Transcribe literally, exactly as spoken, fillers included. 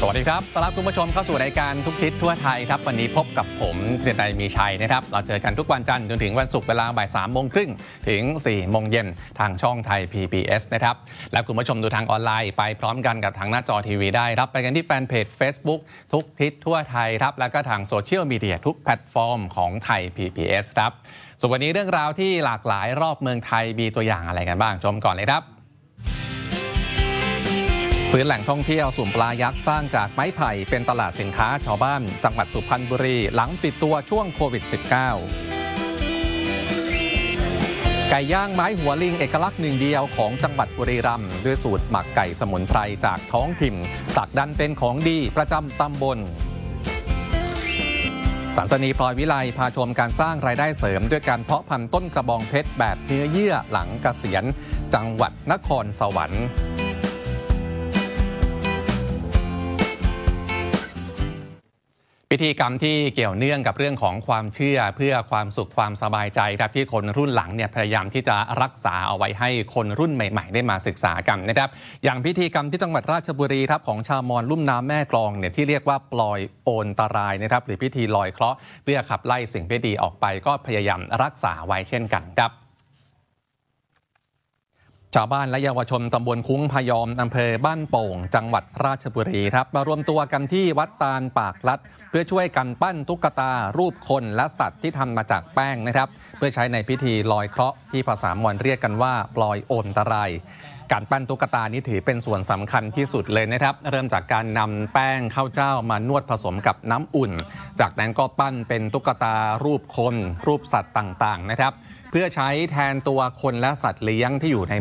สวัสดีครับต้อนรับคุณผู้ชมเข้าสู่รายการทุกทิศทั่วไทยครับวันนี้พบกับผมธีรนัยมีชัยนะครับเราเจอกันทุกวันจันทร์จนถึงวันศุกร์เวลาบ่ายสามโมงครึ่งถึงสี่โมงเย็นทางช่องไทย พี บี เอส นะครับและคุณผู้ชมดูทางออนไลน์ไปพร้อมกันกับทางหน้าจอทีวีได้รับไปกันที่แฟนเพจ Facebook ทุกทิศทั่วไทยครับแล้วก็ทางโซเชียลมีเดียทุกแพลตฟอร์มของไทย พี บี เอส ครับส่วนวันนี้เรื่องราวที่หลากหลายรอบเมืองไทยมีตัวอย่างอะไรกันบ้างชมก่อนเลยครับฟื้นแหล่งท่องเที่ยวสุ่มปลายักษ์สร้างจากไม้ไผ่เป็นตลาดสินค้าชาวบ้านจังหวัดสุพรรณบุรีหลังปิดตัวช่วงโควิด สิบเก้า ไก่ย่างไม้หัวลิงเอกลักษณ์หนึ่งเดียวของจังหวัดบุรีรัมย์ด้วยสูตรหมักไก่สมุนไพรจากท้องถิ่นผลักดันเป็นของดีประจำตำบลสันสนีพลอยวิไลพาชมการสร้างรายได้เสริมด้วยการเพาะพันธุ์ต้นกระบองเพชรแบบเนื้อเยื่อหลังเกษียณจังหวัดนครสวรรค์พิธีกรรมที่เกี่ยวเนื่องกับเรื่องของความเชื่อเพื่อความสุขความสบายใจครับที่คนรุ่นหลังเนี่ยพยายามที่จะรักษาเอาไว้ให้คนรุ่นใหม่ๆได้มาศึกษากันนะครับอย่างพิธีกรรมที่จังหวัดราชบุรีครับของชาวมอญลุ่มน้ำแม่กลองเนี่ยที่เรียกว่าปล่อยโอนตรายนะครับหรือพิธีลอยเคราะห์เพื่อขับไล่สิ่งไม่ดีออกไปก็พยายามรักษาไว้เช่นกันครับชาวบ้านและเยาวชนตำบลคุ้งพยอมอำเภอบ้านโป่งจังหวัดราชบุรีครับมารวมตัวกันที่วัดตาลปากลัดเพื่อช่วยกันปั้นตุ๊กตารูปคนและสัตว์ที่ทำมาจากแป้งนะครับเพื่อใช้ในพิธีลอยเคราะห์ที่ภาษามอญเรียกกันว่าปลอยโอนตรายการปั้นตุ๊กตานี้ถือเป็นส่วนสำคัญที่สุดเลยนะครับเริ่มจากการนำแป้งข้าวเจ้ามานวดผสมกับน้ำอุ่นจากนั้นก็ปั้นเป็นตุ๊กตารูปคนรูปสัตว์ต่างๆนะครับเพื่อใช้แทนตัวคนและสัตว์เลี้ยงที่อยู่ใน